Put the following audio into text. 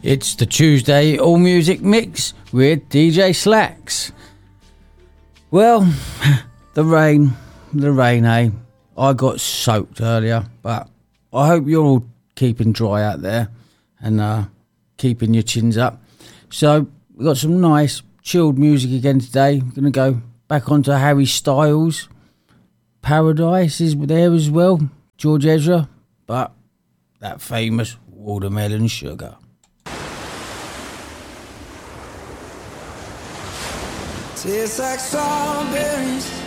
It's the Tuesday All Music Mix with DJ Slacks. Well, the rain, eh? I got soaked earlier, but I hope you're all keeping dry out there and keeping your chins up. So we've got some nice chilled music again today. We're going to go back onto Harry Styles. Paradise is there as well. George Ezra, but that famous Watermelon Sugar. Tastes like strawberries